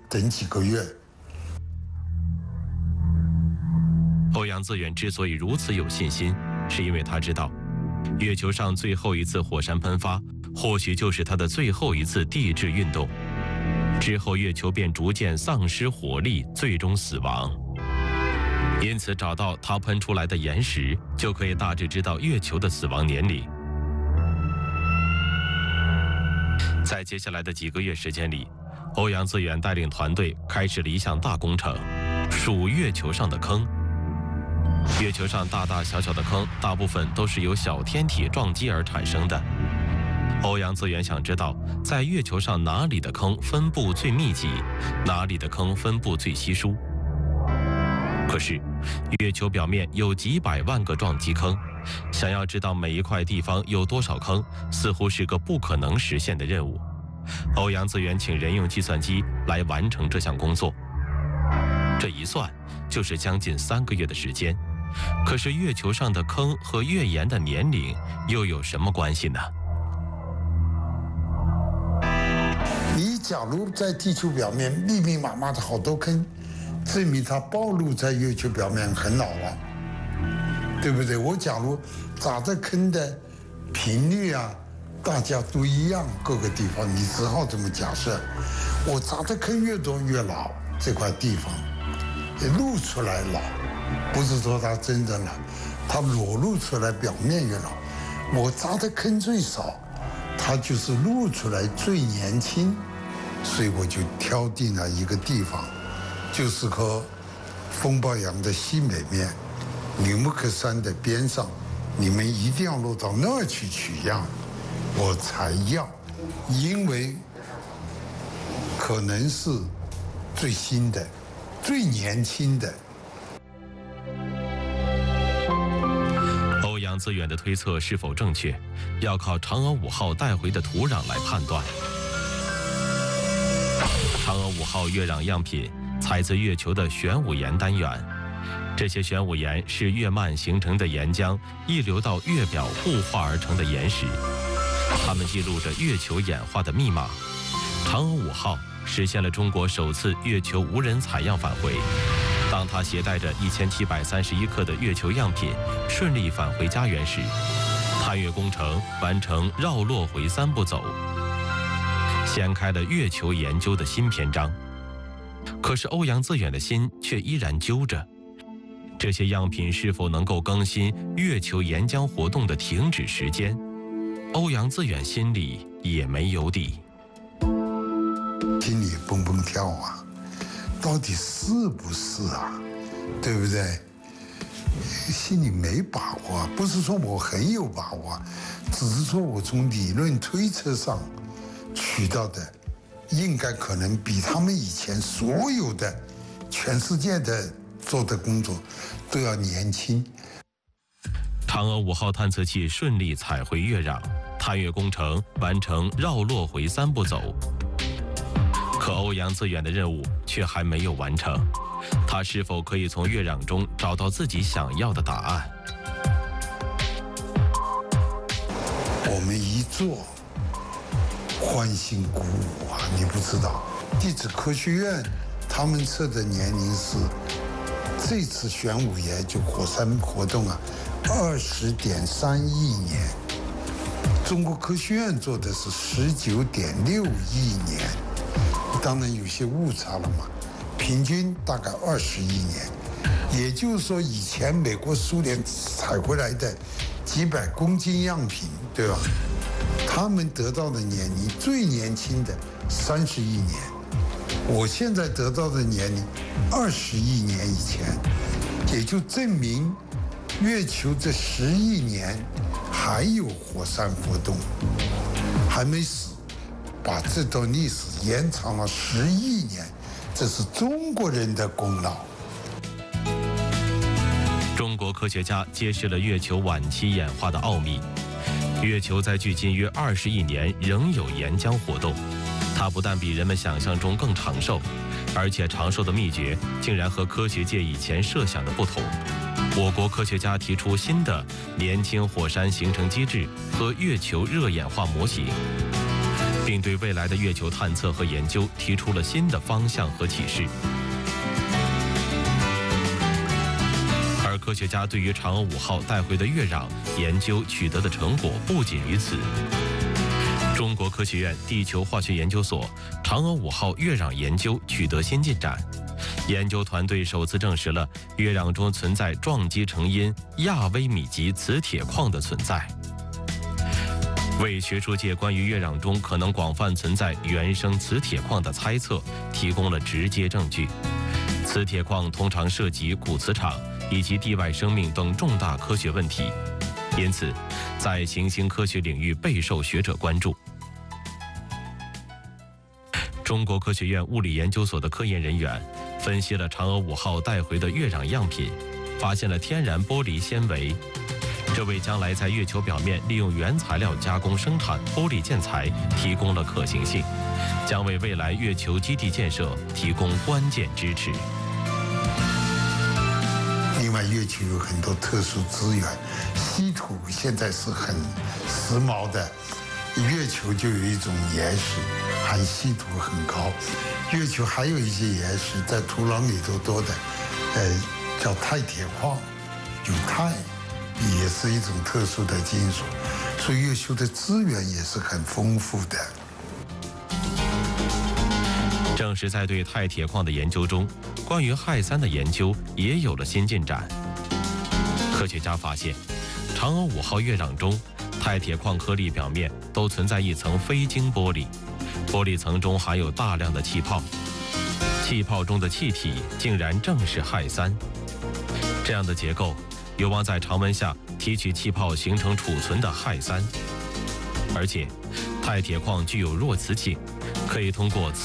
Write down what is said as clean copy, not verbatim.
等几个月。 欧阳自远之所以如此有信心，是因为他知道，月球上最后一次火山喷发，或许就是它的最后一次地质运动。之后，月球便逐渐丧失火力，最终死亡。因此，找到它喷出来的岩石，就可以大致知道月球的死亡年龄。在接下来的几个月时间里，欧阳自远带领团队开始了一项大工程——数月球上的坑。月球上大大小小的坑，大部分都是由小天体撞击而产生的。欧阳自远想知道，在月球上哪里的坑分布最密集，哪里的坑分布最稀疏。可是，月球表面有几百万个撞击坑，想要知道每一块地方有多少坑，似乎是个不可能实现的任务。欧阳自远请人用计算机来完成这项工作，这一算就是将近3个月的时间。可是，月球上的坑和月岩的年龄又有什么关系呢？ 你假如在地球表面密密麻麻的好多坑，证明它暴露在月球表面很老了，对不对？我假如砸的坑的频率啊，大家都一样，各个地方你只好这么假设。我砸的坑越多越老，这块地方也露出来老，不是说它真的老，它裸露出来表面越老。我砸的坑最少，它就是露出来最年轻，所以我就挑定了一个地方，就是和风暴洋的西北面，纽木克山的边上，你们一定要落到那儿去取样，我才要，因为可能是最新的、最年轻的。 欧阳自远的推测是否正确，要靠嫦娥5号带回的土壤来判断。嫦娥5号月壤样品采自月球的玄武岩单元，这些玄武岩是月幔形成的岩浆溢流到月表固化而成的岩石，它们记录着月球演化的密码。嫦娥5号实现了中国首次月球无人采样返回。当它携带着1731克的月球样品顺利返回家园时，探月工程完成绕落回3步走，掀开了月球研究的新篇章。可是欧阳自远的心却依然揪着，这些样品是否能够更新月球岩浆活动的停止时间？欧阳自远心里也没有底， 心里蹦蹦跳啊，到底是不是啊？对不对？心里没把握，不是说我很有把握，只是说我从理论推测上取到的，应该可能比他们以前所有的全世界的做的工作都要年轻。 嫦娥5号探测器顺利采回月壤，探月工程完成绕落回3步走。可欧阳自远的任务却还没有完成，他是否可以从月壤中找到自己想要的答案？ 我们一做，欢欣鼓舞啊！你不知道，地质科学院他们测的年龄是这次玄武岩就火山活动啊，20.3亿年。中国科学院做的是19.6亿年。当然有些误差了嘛，平均大概20亿年，也就是说以前美国苏联采回来的几百公斤样品，对吧？他们得到的年龄最年轻的30亿年，我现在得到的年龄20亿年以前，也就证明月球这10亿年还有火山活动，还没死。把这段历史延长了10亿年，这是中国人的功劳。 中国科学家揭示了月球晚期演化的奥秘。月球在距今约20亿年仍有岩浆活动，它不但比人们想象中更长寿，而且长寿的秘诀竟然和科学界以前设想的不同。我国科学家提出新的年轻火山形成机制和月球热演化模型。 并对未来的月球探测和研究提出了新的方向和启示。而科学家对于嫦娥5号带回的月壤研究取得的成果不仅于此。中国科学院地球化学研究所嫦娥5号月壤研究取得新进展，研究团队首次证实了月壤中存在撞击成因亚微米级磁铁矿的存在，为学术界关于月壤中可能广泛存在原生磁铁矿的猜测提供了直接证据。磁铁矿通常涉及古磁场以及地外生命等重大科学问题，因此在行星科学领域备受学者关注。中国科学院物理研究所的科研人员分析了嫦娥5号带回的月壤样品，发现了天然玻璃纤维，这为将来在月球表面利用原材料加工生产玻璃建材提供了可行性，将为未来月球基地建设提供关键支持。 另外，月球有很多特殊资源，稀土现在是很时髦的。月球就有一种岩石，含稀土很高。月球还有一些岩石在土壤里头多的，叫钛铁矿，有钛，也是一种特殊的金属，所以月球的资源也是很丰富的。 正是在对钛铁矿的研究中，关于氦三的研究也有了新进展。科学家发现，嫦娥5号月壤中，钛铁矿颗粒表面都存在一层非晶玻璃，玻璃层中含有大量的气泡，气泡中的气体竟然正是氦三。这样的结构有望在常温下提取气泡形成储存的氦三，而且钛铁矿具有弱磁性，可以通过